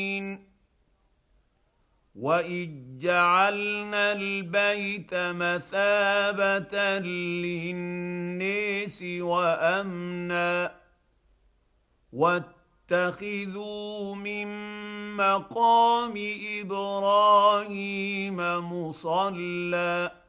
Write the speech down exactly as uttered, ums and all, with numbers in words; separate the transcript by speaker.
Speaker 1: واذ جعلنا البيت مثابه للناس وامنا واتخذوا من مقام ابراهيم مصلى